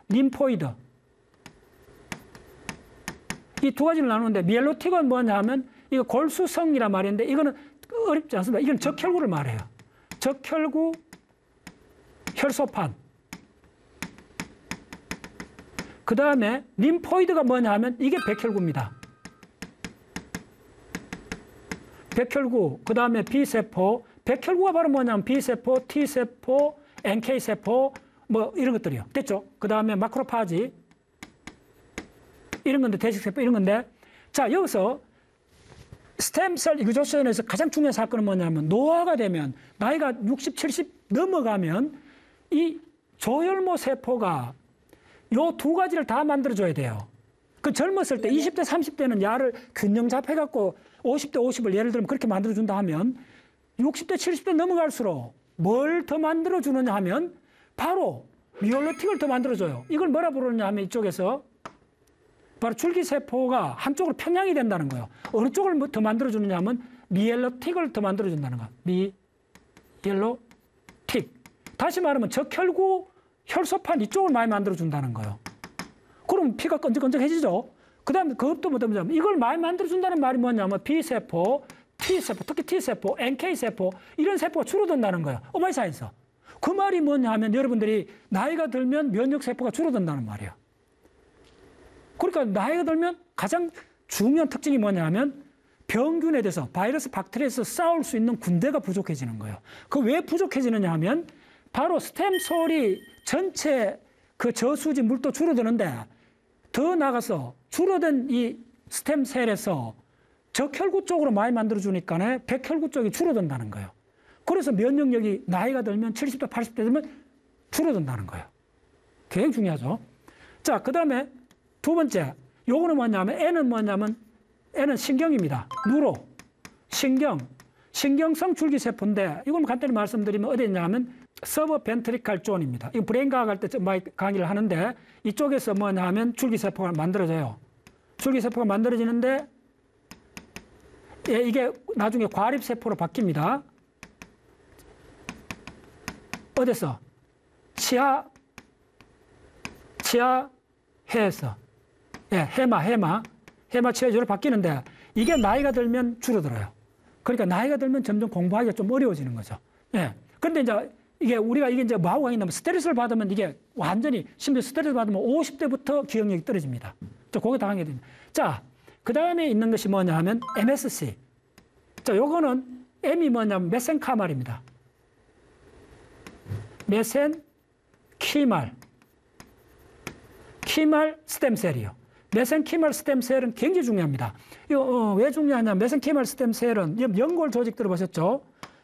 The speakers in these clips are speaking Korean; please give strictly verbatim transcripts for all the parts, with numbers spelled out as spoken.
림포이드. 이 두 가지를 나누는데 미엘로틱은 뭐냐 하면 이거 골수성이란 말인데 이거는 어렵지 않습니다. 이건 적혈구를 말해요. 적혈구 혈소판. 그 다음에 림포이드가 뭐냐 하면 이게 백혈구입니다. 백혈구, 그 다음에 B세포. 백혈구가 바로 뭐냐면 B세포, T세포, 엔케이세포 뭐 이런 것들이요. 됐죠? 그 다음에 마크로파지 이런 건데, 대식세포 이런 건데, 자, 여기서 스템셀 이그조션에서 가장 중요한 사건은 뭐냐면 노화가 되면 나이가 육십, 칠십 넘어가면 이 조혈모 세포가 요 두 가지를 다 만들어줘야 돼요. 그 젊었을 때 이십 대, 삼십 대는 야를 균형 잡혀갖고 오십 대, 오십을 예를 들면 그렇게 만들어준다 하면 육십 대, 칠십 대 넘어갈수록 뭘 더 만들어주느냐 하면 바로 미올로틱을 더 만들어줘요. 이걸 뭐라 부르느냐 하면 이쪽에서 바로 줄기세포가 한쪽으로 편향이 된다는 거예요. 어느 쪽을 더 만들어주느냐 하면 미엘로틱을 더 만들어준다는 거예요. 미엘로틱. 다시 말하면 적혈구 혈소판 이쪽을 많이 만들어준다는 거예요. 그럼 피가 끈적끈적해지죠. 그 다음에 그것도 뭐냐면 이걸 많이 만들어준다는 말이 뭐냐면 B세포, T세포, 특히 T세포, 엔케이세포 이런 세포가 줄어든다는 거예요. 어마이 사이언스. 그 말이 뭐냐 하면 여러분들이 나이가 들면 면역세포가 줄어든다는 말이에요. 그러니까 나이가 들면 가장 중요한 특징이 뭐냐 하면 병균에 대해서 바이러스 박테리아에서 싸울 수 있는 군대가 부족해지는 거예요. 그 왜 부족해지느냐 하면 바로 스템솔이 전체 그 저수지 물도 줄어드는데 더 나가서 줄어든 이 스템셀에서 적혈구 쪽으로 많이 만들어주니까 백혈구 쪽이 줄어든다는 거예요. 그래서 면역력이 나이가 들면 칠십 대, 팔십 대 되면 줄어든다는 거예요. 굉장히 중요하죠. 자, 그 다음에 두 번째, 요거는 뭐냐면 N은 뭐냐면 N은 신경입니다. 누로, 신경, 신경성 줄기세포인데 이걸 간단히 말씀드리면 어디 있냐면 서버 벤트리칼 존입니다. 이거 브레인 과학할 때 많이 강의를 하는데 이쪽에서 뭐냐면 줄기세포가 만들어져요. 줄기세포가 만들어지는데 예, 이게 나중에 과립세포로 바뀝니다. 어디서? 치아, 치아해에서. 예, 해마, 해마. 해마 치아주로 바뀌는데 이게 나이가 들면 줄어들어요. 그러니까 나이가 들면 점점 공부하기가 좀 어려워지는 거죠. 예. 근데 이제 이게 우리가 이게 이제 뭐하고 가겠냐면 스트레스를 받으면 이게 완전히 심지어 스트레스를 받으면 오십 대부터 기억력이 떨어집니다. 저 거기 당하게 됩니다. 자, 그 다음에 있는 것이 뭐냐 하면 엠에스씨. 자, 요거는 M이 뭐냐면 메센카말입니다. 메센키말. 키말 스템셀이요. 메센키말 스템셀은 굉장히 중요합니다. 이거 어, 왜 중요하냐면 메센키말 스템셀은 연골 조직 들어보셨죠?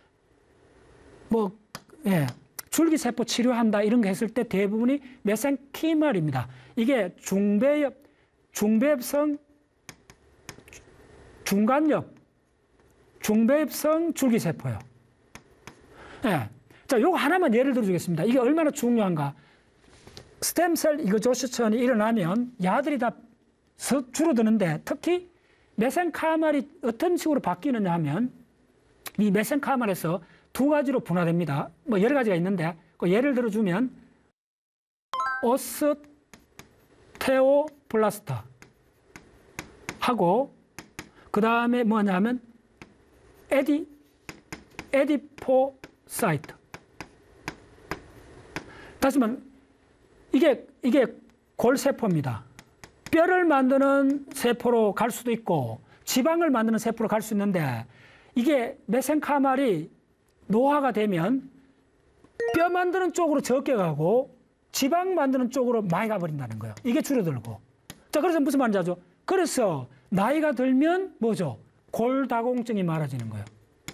뭐 예, 줄기세포 치료한다 이런 거 했을 때 대부분이 메센키말입니다. 이게 중배엽, 중배엽성, 중간엽, 중배엽성 줄기세포요. 예. 자, 요거 하나만 예를 들어주겠습니다. 이게 얼마나 중요한가. 스템셀 이그조시션이 일어나면 야들이 다 줄어드는데 특히 메센카말이 어떤 식으로 바뀌느냐 하면 이 메센카말에서 두 가지로 분화됩니다. 뭐 여러 가지가 있는데 그 예를 들어주면 오스테오블라스트 하고 그 다음에 뭐냐면 에디 에디포사이트. 다시 말하면 이게 이게 골세포입니다. 뼈를 만드는 세포로 갈 수도 있고 지방을 만드는 세포로 갈 수 있는데 이게 메센카말이 노화가 되면 뼈 만드는 쪽으로 적게 가고 지방 만드는 쪽으로 많이 가버린다는 거예요. 이게 줄어들고. 자, 그래서 무슨 말인지 아죠? 그래서 나이가 들면 뭐죠? 골다공증이 많아지는 거예요.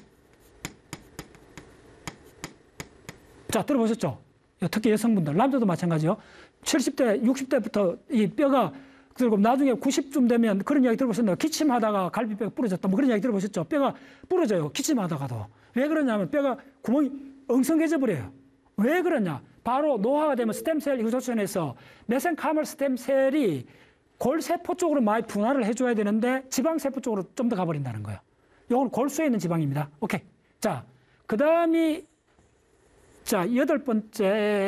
자, 들어보셨죠? 특히 여성분들, 남자도 마찬가지요. 칠십 대, 육십 대부터 이 뼈가 그리고 나중에 구십쯤 되면 그런 이야기 들어보셨나요? 기침하다가 갈비뼈가 부러졌다. 뭐 그런 이야기 들어보셨죠? 뼈가 부러져요. 기침하다가도. 왜 그러냐면 뼈가 구멍이 엉성해져 버려요. 왜 그러냐? 바로 노화가 되면 스템셀 이그조션에서 메센카말 스템셀이 골세포 쪽으로 많이 분할을 해줘야 되는데 지방세포 쪽으로 좀 더 가버린다는 거예요. 이건 골수에 있는 지방입니다. 오케이. 자, 그 다음이 자, 여덟 번째